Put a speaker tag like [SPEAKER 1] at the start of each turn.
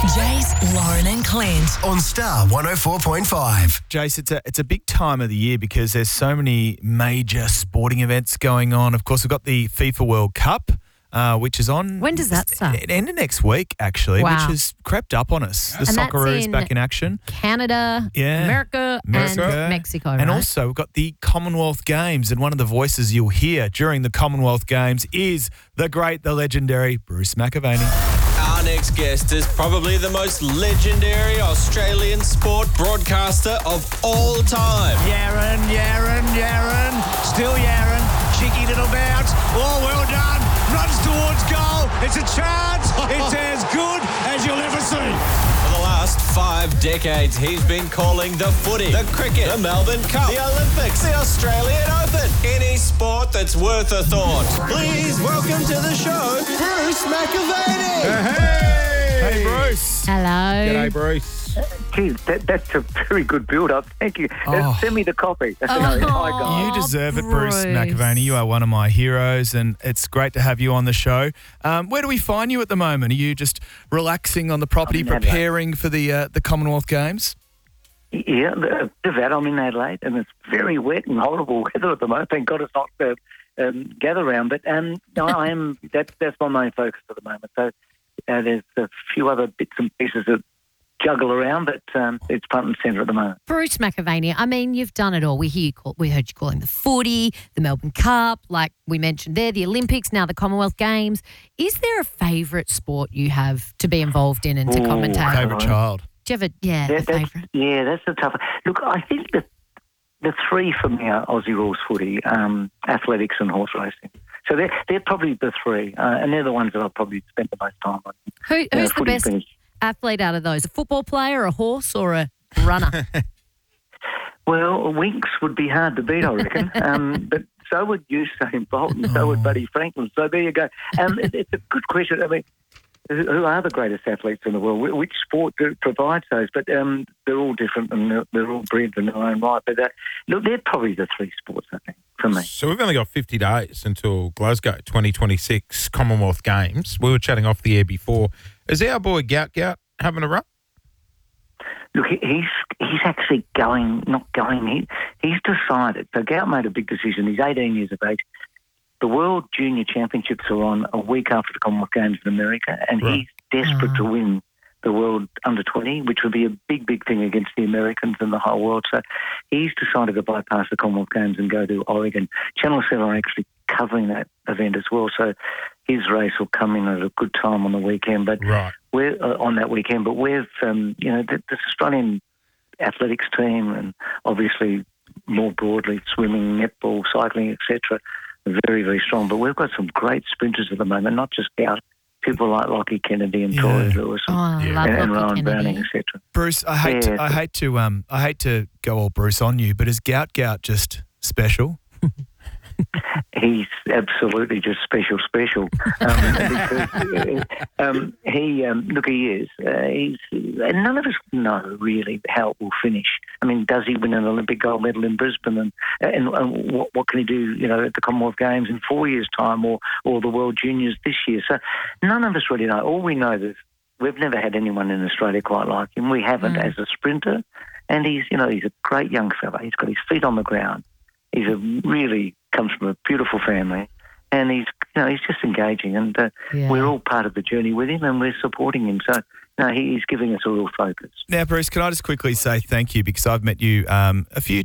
[SPEAKER 1] Jace, Lauren and Clint.
[SPEAKER 2] On Star 104.5.
[SPEAKER 3] Jace, it's a big time of the year because there's so many major sporting events going on. Of course, we've got the FIFA World Cup, which is on...
[SPEAKER 4] When does that start?
[SPEAKER 3] End of next week, actually,
[SPEAKER 4] Wow.
[SPEAKER 3] which has crept up on us. The
[SPEAKER 4] And that's
[SPEAKER 3] Socceroos
[SPEAKER 4] in
[SPEAKER 3] back in action.
[SPEAKER 4] Canada,
[SPEAKER 3] Yeah.
[SPEAKER 4] America, and Mexico, right?
[SPEAKER 3] And also, we've got the Commonwealth Games, and one of the voices you'll hear during the Commonwealth Games is the great, the legendary Bruce McAvaney.
[SPEAKER 5] Our next guest is probably the most legendary Australian sport broadcaster of all time.
[SPEAKER 6] Yaron, still Yaron, cheeky little bounce, oh well done, runs towards goal, it's a chance, it's as good as you'll ever see.
[SPEAKER 5] For the last 5 decades, he's been calling the footy, the cricket, the Melbourne Cup, the Olympics, the Australian Open, any sport that's worth a thought. Please welcome to the show, Bruce McAvaney.
[SPEAKER 3] Hey, Bruce.
[SPEAKER 4] Hello.
[SPEAKER 7] G'day, Bruce.
[SPEAKER 8] Geez, that's a very good build-up. Thank you.
[SPEAKER 3] Oh.
[SPEAKER 8] Send me the copy.
[SPEAKER 4] Oh,
[SPEAKER 8] Hi, guys.
[SPEAKER 3] You deserve it, Bruce
[SPEAKER 4] Bruce.
[SPEAKER 3] McAvaney. You are one of my heroes, and it's great to have you on the show. Where do we find you at the moment? Are you just relaxing on the property,
[SPEAKER 8] I'm in Adelaide.
[SPEAKER 3] preparing for the Commonwealth Games?
[SPEAKER 8] Yeah, a bit of that. I'm in Adelaide, and it's very wet and horrible weather at the moment. Thank God it's not gather round. But no, I am. That's my main focus at the moment. So there's a few other bits and pieces that juggle around, but it's front and centre at the moment.
[SPEAKER 4] Bruce McAvaney, I mean, you've done it all. We heard you calling the footy, the Melbourne Cup, like we mentioned there, the Olympics, now the Commonwealth Games. Is there a favourite sport you have to be involved in and to commentate?
[SPEAKER 3] Favourite child?
[SPEAKER 4] Do you have a favourite?
[SPEAKER 8] Yeah, that's a tough one. Look, I think that the three for me are Aussie rules footy, athletics and horse racing. So they're probably the three, and they're the ones that I've probably spent the most time on.
[SPEAKER 4] Who's the
[SPEAKER 8] footy
[SPEAKER 4] best
[SPEAKER 8] finish.
[SPEAKER 4] athlete out of those? A football player, a horse, or a runner?
[SPEAKER 8] Well, Winks would be hard to beat, I reckon. But so would Usain Bolt, and so would Buddy Franklin. So there you go. It's a good question. I mean, who are the greatest athletes in the world? Which sport provides those? But they're all different, and they're all brilliant in their own right. But look, they're probably the three sports, I think, for me.
[SPEAKER 7] So we've only got 50 days until Glasgow 2026 Commonwealth Games. We were chatting off the air before. Is our boy Gout having a run?
[SPEAKER 8] Look, he's actually not going. He's decided. So Gout made a big decision. He's 18 years of age. The World Junior Championships are on a week after the Commonwealth Games in America, and
[SPEAKER 7] Right.
[SPEAKER 8] he's desperate to win the World Under-20, which would be a big, big thing against the Americans and the whole world. So he's decided to bypass the Commonwealth Games and go to Oregon. Channel 7 are actually covering that event as well, so his race will come in at a good time on the weekend. But
[SPEAKER 7] Right.
[SPEAKER 8] we're on that weekend. But we've, this Australian athletics team, and obviously more broadly swimming, netball, cycling, etc., are very, very strong. But we've got some great sprinters at the moment, not just Gout. People like Lockie Kennedy and Tori Lewis
[SPEAKER 4] Oh, I love
[SPEAKER 8] and
[SPEAKER 4] Lockie
[SPEAKER 8] Rowan
[SPEAKER 4] Kennedy.
[SPEAKER 8] Browning, etc.
[SPEAKER 3] Bruce, I hate to go all Bruce on you, but is Gout just special?
[SPEAKER 8] He's absolutely just special. He is. And none of us know really how it will finish. I mean, does he win an Olympic gold medal in Brisbane, and what can he do? At the Commonwealth Games in 4 years' time, or the World Juniors this year? So none of us really know. All we know is we've never had anyone in Australia quite like him. We haven't as a sprinter, and he's a great young fella. He's got his feet on the ground. He's really comes from a beautiful family, and he's just engaging, and we're all part of the journey with him, and we're supporting him. So he's giving us a real focus.
[SPEAKER 3] Now, Bruce, can I just quickly say thank you, because I've met you a few